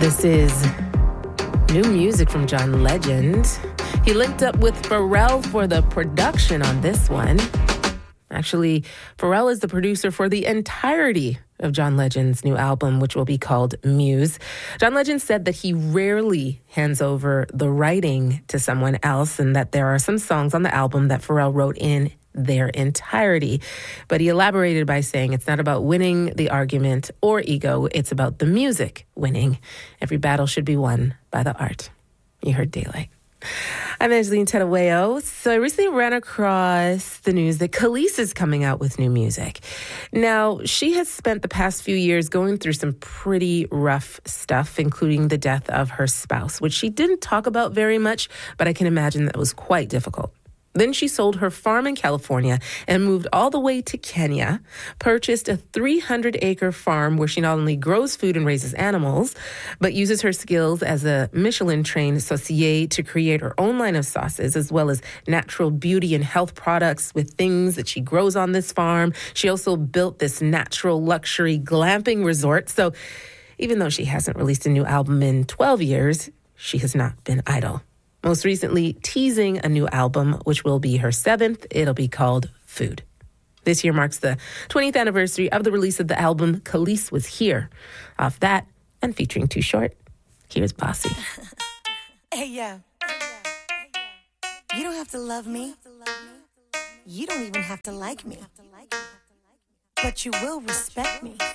This is new music from John Legend. He linked up with Pharrell for the production on this one. Actually, Pharrell is the producer for the entirety of John Legend's new album, which will be called Muse. John Legend said that he rarely hands over the writing to someone else and that there are some songs on the album that Pharrell wrote in their entirety. But he elaborated by saying it's not about winning the argument or ego, it's about the music winning. Every battle should be won by the art. You heard Daylight. I'm Angeline Tedaweo. So I recently ran across the news that Kelis is coming out with new music. Now, she has spent the past few years going through some pretty rough stuff, including the death of her spouse, which she didn't talk about very much, but I can imagine that was quite difficult. Then she sold her farm in California and moved all the way to Kenya, purchased a 300-acre farm where she not only grows food and raises animals, but uses her skills as a Michelin-trained saucier to create her own line of sauces, as well as natural beauty and health products with things that she grows on this farm. She also built this natural luxury glamping resort. So even though she hasn't released a new album in 12 years, she has not been idle. Most recently teasing a new album, which will be her 7th. It'll be called Food. This year marks the 20th anniversary of the release of the album Kelis Was Here. Off that, and featuring Too Short, here's Bossy. Hey, yeah. You don't have to love me. You don't even have to like me. But you will respect me.